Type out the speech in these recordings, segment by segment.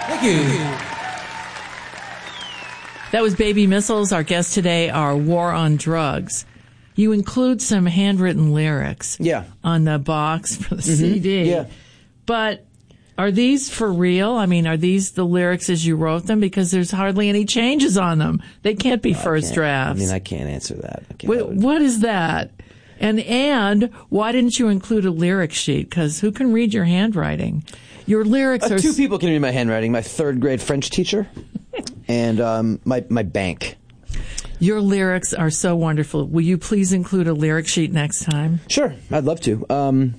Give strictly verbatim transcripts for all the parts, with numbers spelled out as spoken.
Thank you. That was Baby Missiles. Our guests today are War on Drugs. You include some handwritten lyrics yeah. on the box for the mm-hmm. C D. Yeah. But are these for real? I mean, are these the lyrics as you wrote them? Because there's hardly any changes on them. They can't be no, first drafts. I mean, I can't answer that. I can't, Wait, what is that? And and why didn't you include a lyric sheet? Because who can read your handwriting? Your lyrics uh, are... Two people can read my handwriting. My third grade French teacher and um, my, my bank. Your lyrics are so wonderful. Will you please include a lyric sheet next time? Sure, I'd love to. Um,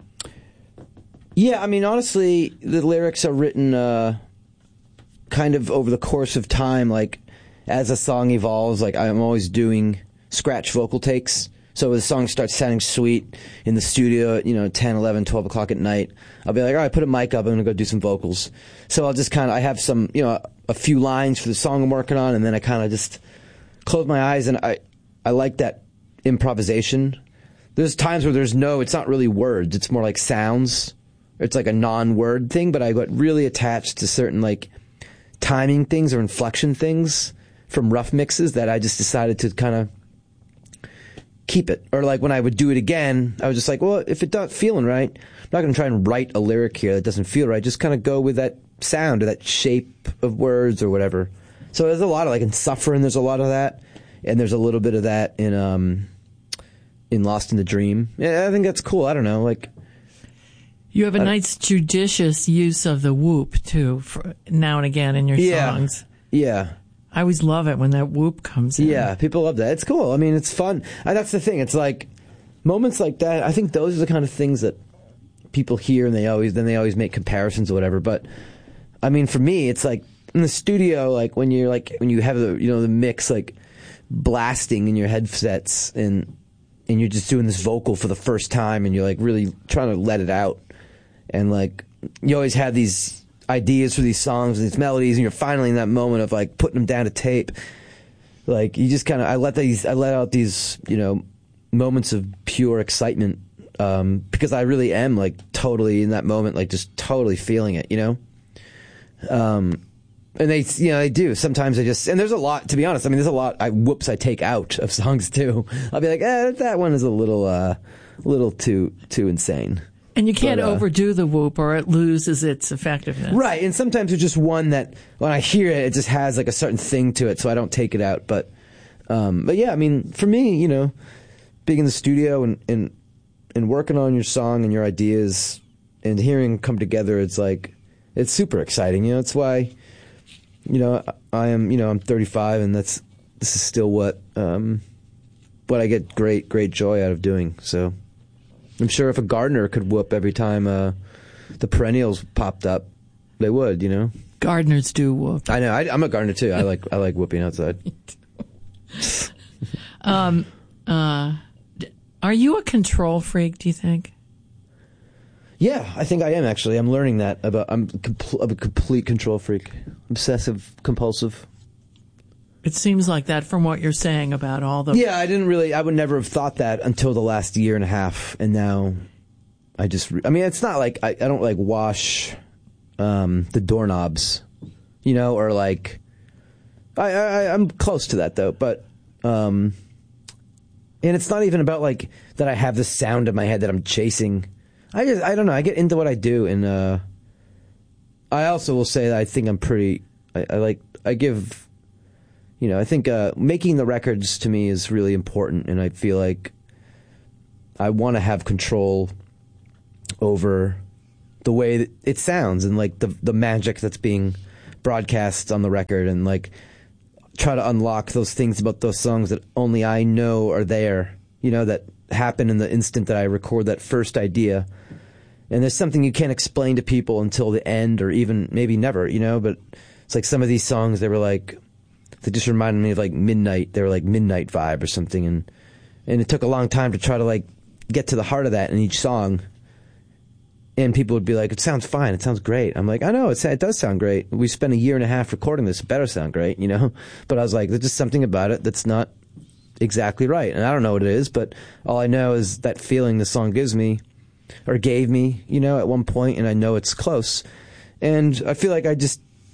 yeah, I mean, honestly, the lyrics are written uh, kind of over the course of time. Like, as a song evolves, like, I'm always doing scratch vocal takes. So the song starts sounding sweet in the studio at, you know, ten, eleven, twelve o'clock at night. I'll be like, all right, put a mic up. I'm going to go do some vocals. So I'll just kind of, I have some, you know, a few lines for the song I'm working on, and then I kind of just close my eyes, and I, I like that improvisation. There's times where there's no, it's not really words. It's more like sounds. It's like a non-word thing, but I got really attached to certain, like, timing things or inflection things from rough mixes that I just decided to kind of keep it. Or like when I would do it again, I was just like, well, if it's not feeling right, I'm not going to try and write a lyric here that doesn't feel right. Just kind of go with that sound or that shape of words or whatever. So there's a lot of, like, in Suffering, there's a lot of that. And there's a little bit of that in um, in Lost in the Dream. Yeah, I think that's cool. I don't know. Like, you have a nice judicious use of the whoop, too, for now and again in your yeah, songs. Yeah. I always love it when that whoop comes in. Yeah, people love that. It's cool. I mean, it's fun. And that's the thing. It's like moments like that. I think those are the kind of things that people hear, and they always then they always make comparisons or whatever. But I mean, for me, it's like in the studio, like when you're like when you have the you know the mix like blasting in your headsets, and and you're just doing this vocal for the first time, and you're like really trying to let it out, and like you always have these ideas for these songs and these melodies, and you're finally in that moment of like putting them down to tape. Like you just kind of, I let these, I let out these, you know, moments of pure excitement um, because I really am like totally in that moment, like just totally feeling it, you know. Um, and they, you know, they do. Sometimes I just, and there's a lot, to be honest. I mean, there's a lot. I whoops, I take out of songs too. I'll be like, eh, that one is a little, uh, little too, too insane. And you can't but, uh, overdo the whoop or it loses its effectiveness. Right, and sometimes there's just one that, when I hear it, it just has like a certain thing to it, so I don't take it out. But um, but yeah, I mean, for me, you know, being in the studio and, and, and working on your song and your ideas and hearing them come together, it's like, it's super exciting. You know, it's why, you know, I am, you know, I'm thirty-five, and that's, this is still what, um, what I get great, great joy out of doing, so. I'm sure if a gardener could whoop every time uh, the perennials popped up, they would, you know. Gardeners do whoop. I know. I, I'm a gardener too. I like I like whooping outside. um, uh, are you a control freak? Do you think? Yeah, I think I am actually. I'm learning that about. I'm, compl- I'm a complete control freak, obsessive, compulsive. It seems like that from what you're saying about all the... Yeah, I didn't really... I would never have thought that until the last year and a half, and now I just... Re- I mean, it's not like... I, I don't, like, wash um, the doorknobs, you know, or, like... I, I, I'm close to that, though, but... Um, and it's not even about, like, that I have the sound in my head that I'm chasing. I just... I don't know. I get into what I do, and uh, I also will say that I think I'm pretty... I, I like... I give... You know, I think uh, making the records to me is really important, and I feel like I want to have control over the way that it sounds and like the the magic that's being broadcast on the record, and like try to unlock those things about those songs that only I know are there. You know, that happen in the instant that I record that first idea. And there's something you can't explain to people until the end, or even maybe never. You know, but it's like some of these songs, they were like. They just reminded me of like Midnight. They were like Midnight Vibe or something, and and it took a long time to try to like get to the heart of that in each song. And people would be like, "It sounds fine. It sounds great." I'm like, "I know it. It does sound great. We spent a year and a half recording this. It better sound great, you know." But I was like, "There's just something about it that's not exactly right." And I don't know what it is, but all I know is that feeling the song gives me, or gave me, you know, at one point, and I know it's close. And I feel like I just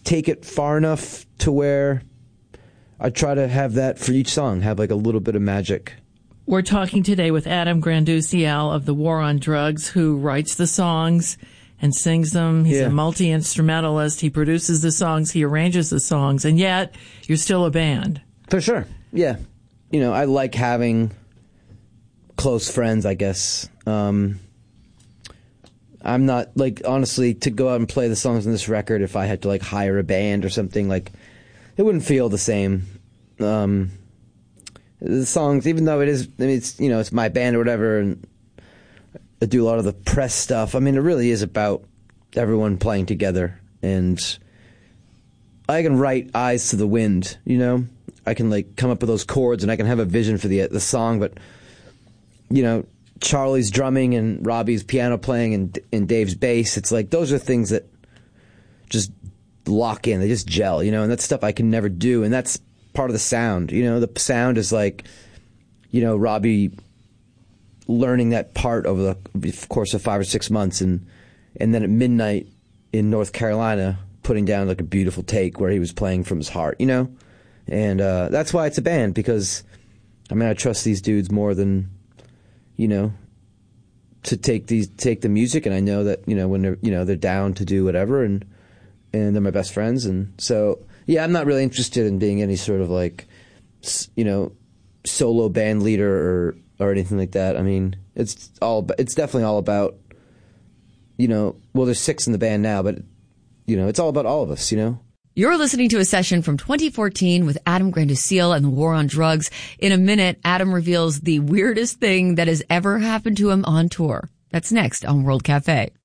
take it far enough to where I try to have that for each song, have like a little bit of magic. We're talking today with Adam Granduciel of the War on Drugs, who writes the songs and sings them. He's Yeah. a multi-instrumentalist. He produces the songs. He arranges the songs. And yet, you're still a band. For sure. Yeah. You know, I like having close friends, I guess. Um, I'm not, like, honestly, to go out and play the songs on this record, if I had to, like, hire a band or something, like, it wouldn't feel the same. Um, the songs, even though it is, I mean, it's, you know, it's my band or whatever, and I do a lot of the press stuff. I mean, it really is about everyone playing together, and I can write Eyes to the Wind, you know? I can, like, come up with those chords, and I can have a vision for the the song, but, you know, Charlie's drumming and Robbie's piano playing and and Dave's bass, it's like, those are things that just lock in, they just gel, you know, and that's stuff I can never do, and that's part of the sound, you know, the sound is like, you know, Robbie learning that part over the course of five or six months, and and then at midnight in North Carolina, putting down like a beautiful take where he was playing from his heart, you know, and uh, that's why it's a band, because, I mean, I trust these dudes more than, you know, to take these take the music, and I know that, you know, when they're, you know, they're down to do whatever, and and they're my best friends, and so yeah, I'm not really interested in being any sort of like, you know, solo band leader or or anything like that. I mean, it's all it's definitely all about, you know, well, there's six in the band now, but you know, it's all about all of us, you know. You're listening to a session from twenty fourteen with Adam Granduciel and the War on Drugs. In a minute, Adam reveals the weirdest thing that has ever happened to him on tour. That's next on World Cafe.